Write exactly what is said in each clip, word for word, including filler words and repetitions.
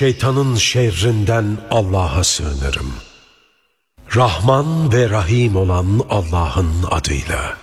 şeytanın şerrinden Allah'a sığınırım. Rahman ve Rahim olan Allah'ın adıyla.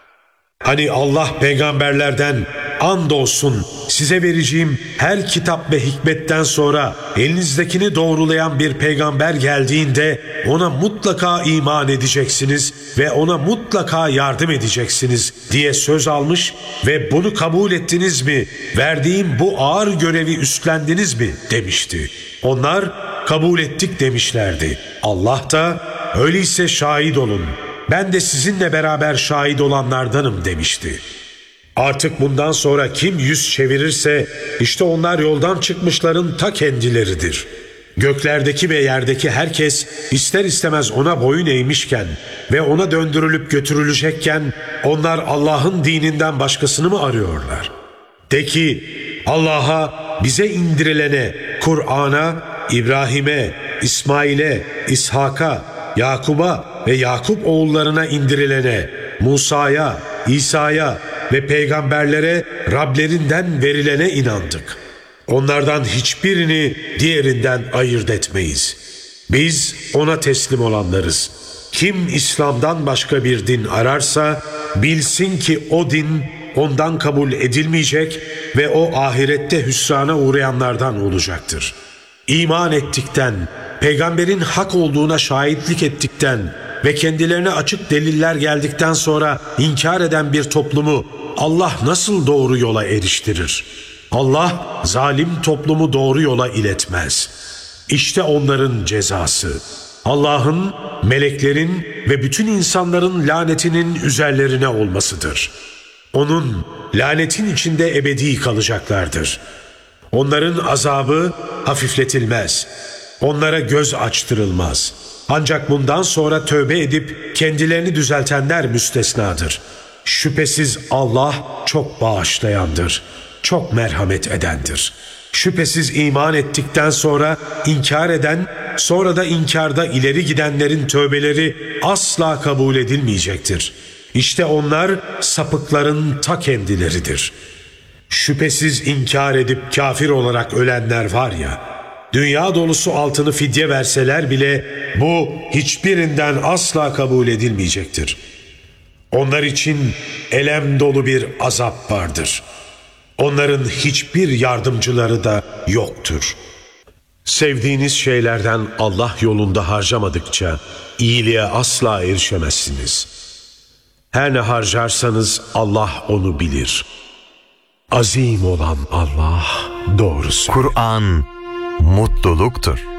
Hani Allah peygamberlerden andolsun size vereceğim her kitap ve hikmetten sonra elinizdekini doğrulayan bir peygamber geldiğinde ona mutlaka iman edeceksiniz ve ona mutlaka yardım edeceksiniz diye söz almış ve bunu kabul ettiniz mi, verdiğim bu ağır görevi üstlendiniz mi demişti. Onlar kabul ettik demişlerdi. Allah da öyleyse şahit olun, ben de sizinle beraber şahit olanlardanım demişti. Artık bundan sonra kim yüz çevirirse işte onlar yoldan çıkmışların ta kendileridir. Göklerdeki ve yerdeki herkes ister istemez ona boyun eğmişken ve ona döndürülüp götürülecekken onlar Allah'ın dininden başkasını mı arıyorlar? De ki Allah'a, bize indirilene, Kur'an'a, İbrahim'e, İsmail'e, İshak'a, Yakub'a ve Yakup oğullarına indirilene, Musa'ya, İsa'ya ve peygamberlere Rablerinden verilene inandık. Onlardan hiçbirini diğerinden ayırt etmeyiz. Biz ona teslim olanlarız. Kim İslam'dan başka bir din ararsa bilsin ki o din ondan kabul edilmeyecek ve o ahirette hüsrana uğrayanlardan olacaktır. İman ettikten, peygamberin hak olduğuna şahitlik ettikten ve kendilerine açık deliller geldikten sonra inkar eden bir toplumu Allah nasıl doğru yola eriştirir? Allah zalim toplumu doğru yola iletmez. İşte onların cezası. Allah'ın, meleklerin ve bütün insanların lanetinin üzerlerine olmasıdır. Onun lanetin içinde ebedi kalacaklardır. Onların azabı hafifletilmez. Onlara göz açtırılmaz. Ancak bundan sonra tövbe edip kendilerini düzeltenler müstesnadır. Şüphesiz Allah çok bağışlayandır, çok merhamet edendir. Şüphesiz iman ettikten sonra inkar eden, sonra da inkarda ileri gidenlerin tövbeleri asla kabul edilmeyecektir. İşte onlar sapıkların ta kendileridir. Şüphesiz inkar edip kafir olarak ölenler var ya, dünya dolusu altını fidye verseler bile bu hiçbirinden asla kabul edilmeyecektir. Onlar için elem dolu bir azap vardır. Onların hiçbir yardımcıları da yoktur. Sevdiğiniz şeylerden Allah yolunda harcamadıkça iyiliğe asla erişemezsiniz. Her ne harcarsanız Allah onu bilir. Azim olan Allah doğru söyler. Kur'an mutluluktur.